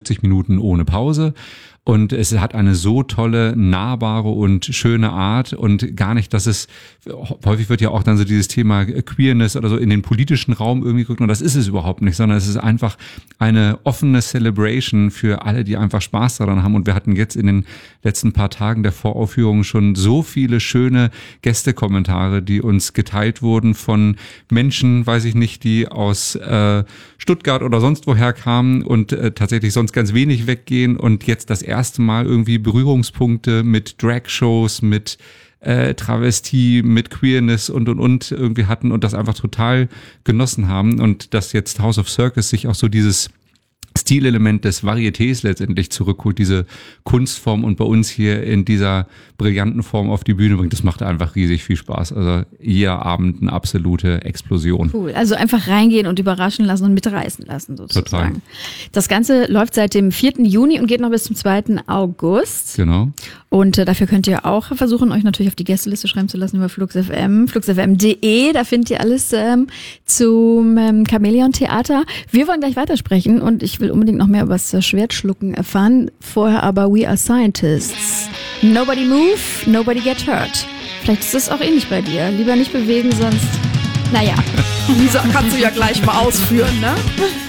70 Minuten ohne Pause. Und es hat eine so tolle, nahbare und schöne Art und gar nicht, dass es, häufig wird ja auch dann so dieses Thema Queerness oder so in den politischen Raum irgendwie geguckt und das ist es überhaupt nicht, sondern es ist einfach eine offene Celebration für alle, die einfach Spaß daran haben und wir hatten jetzt in den letzten paar Tagen der Voraufführung schon so viele schöne Gästekommentare, die uns geteilt wurden von Menschen, weiß ich nicht, die aus Stuttgart oder sonst woher kamen und tatsächlich sonst ganz wenig weggehen und jetzt das erste Mal irgendwie Berührungspunkte mit Drag-Shows, mit Travestie, mit Queerness und irgendwie hatten und das einfach total genossen haben und dass jetzt House of Circus sich auch so dieses Stilelement des Varietés letztendlich zurückholt, diese Kunstform und bei uns hier in dieser brillanten Form auf die Bühne bringt. Das macht einfach riesig viel Spaß. Also jeder Abend eine absolute Explosion. Cool, also einfach reingehen und überraschen lassen und mitreißen lassen sozusagen. Total. Das Ganze läuft seit dem 4. Juni und geht noch bis zum 2. August. Genau. Und dafür könnt ihr auch versuchen, euch natürlich auf die Gästeliste schreiben zu lassen über Flux FM, fluxfm.de. Da findet ihr alles zum Chamäleon Theater. Wir wollen gleich weitersprechen und ich will unbedingt noch mehr über das Schwertschlucken erfahren. Vorher aber We Are Scientists. Nobody move, nobody get hurt. Vielleicht ist das auch ähnlich bei dir. Lieber nicht bewegen, sonst... Naja, kannst du ja gleich mal ausführen, ne?